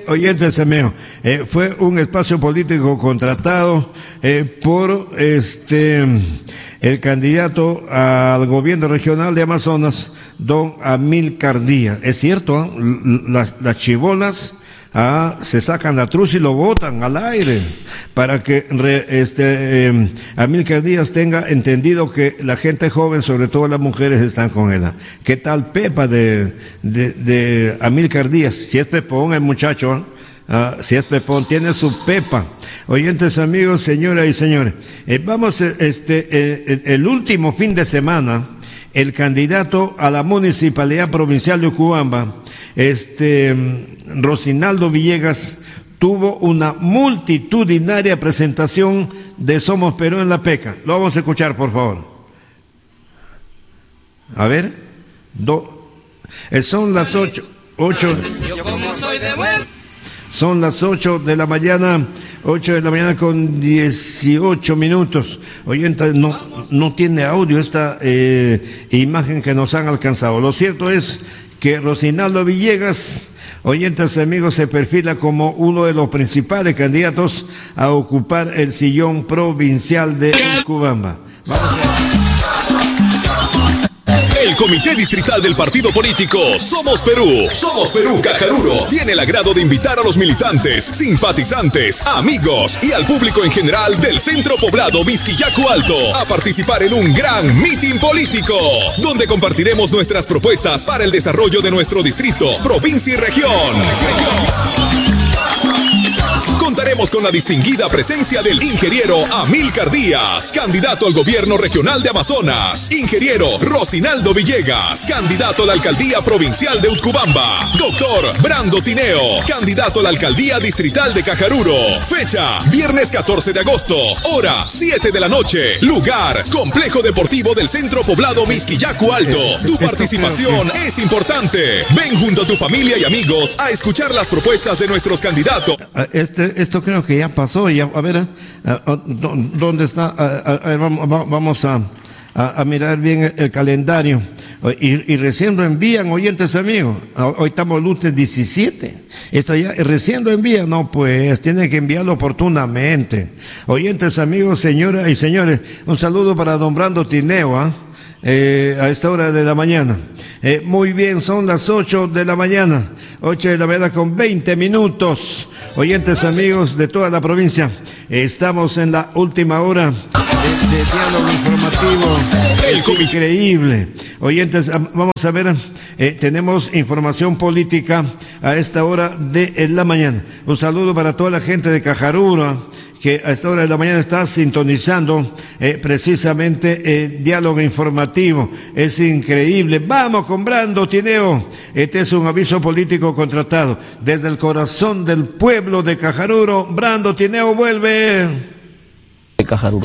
oyentes amigos, fue un espacio político contratado por el candidato al gobierno regional de Amazonas, don Amílcar Díaz. Es cierto, las chibolas se sacan la trucha y lo botan al aire para que Amílcar Díaz tenga entendido que la gente joven, sobre todo las mujeres, están con él. ¿Qué tal Pepa de Amílcar Díaz? Si es pepón el muchacho, si es pepón, tiene su pepa. Oyentes amigos, señoras y señores, vamos, el último fin de semana, el candidato a la Municipalidad Provincial de Utcubamba, Rosinaldo Villegas, tuvo una multitudinaria presentación de Somos Perú en la PECA. Lo vamos a escuchar, por favor. A ver, son las 8. Son las 8 de la mañana, 8 de la mañana con 18 minutos. Oyentes, no tiene audio esta imagen que nos han alcanzado. Lo cierto es que Rosinaldo Villegas, oyentes amigos, se perfila como uno de los principales candidatos a ocupar el sillón provincial de Utcubamba. El Comité Distrital del Partido Político Somos Perú Cajaruro, tiene el agrado de invitar a los militantes, simpatizantes, amigos y al público en general del centro poblado Vizquillaco Alto a participar en un gran mitin político, donde compartiremos nuestras propuestas para el desarrollo de nuestro distrito, provincia y región. Contaremos con la distinguida presencia del ingeniero Amílcar Díaz, candidato al gobierno regional de Amazonas; ingeniero Rosinaldo Villegas, candidato a la alcaldía provincial de Utcubamba; doctor Brando Tineo, candidato a la alcaldía distrital de Cajaruro. Fecha: viernes 14 de agosto, hora 7 de la noche, lugar: complejo deportivo del centro poblado Vizquillaco Alto. Tu participación es importante. Ven junto a tu familia y amigos a escuchar las propuestas de nuestros candidatos. Esto creo que ya pasó, ya, a ver, ¿dónde está? Vamos a mirar bien el calendario. Y recién lo envían, oyentes amigos. Hoy estamos lunes 17. Esto ya recién lo envían. No, pues tienen que enviarlo oportunamente. Oyentes amigos, señoras y señores, un saludo para don Brando Tineo, a esta hora de la mañana. Muy bien, son las 8 de la mañana, 8 de la mañana con 20 minutos. Oyentes amigos de toda la provincia, estamos en la última hora de diálogo informativo. Es increíble. Oyentes, vamos a ver, tenemos información política a esta hora de la mañana. Un saludo para toda la gente de Cajaruro, que a esta hora de la mañana está sintonizando precisamente diálogo informativo. Es increíble. Vamos con Brando Tineo. Este es un aviso político contratado desde el corazón del pueblo de Cajaruro. Brando Tineo vuelve. Cajaruro.